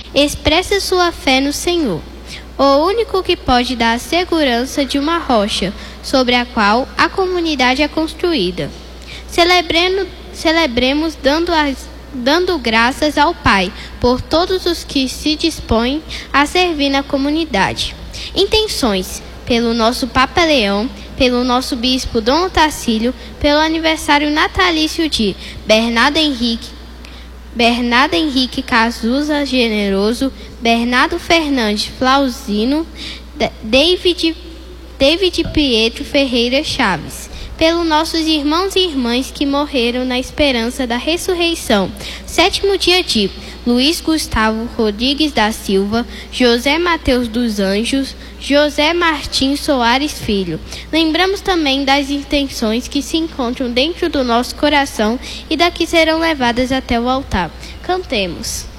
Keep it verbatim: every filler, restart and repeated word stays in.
Expressa sua fé no Senhor, o único que pode dar a segurança de uma rocha sobre a qual a comunidade é construída. Celebremos, celebremos dando, as, dando graças ao Pai por todos os que se dispõem a servir na comunidade. Intenções: pelo nosso Papa Leão, pelo nosso Bispo Dom Otacílio, pelo aniversário natalício de Bernardo Henrique, Bernardo Henrique Cazuza Generoso, Bernardo Fernandes Flauzino, David, David Pietro Ferreira Chaves, pelos nossos irmãos e irmãs que morreram na esperança da ressurreição. Sétimo dia de Luiz Gustavo Rodrigues da Silva, José Mateus dos Anjos, José Martins Soares Filho. Lembramos também das intenções que se encontram dentro do nosso coração e das que serão levadas até o altar. Cantemos.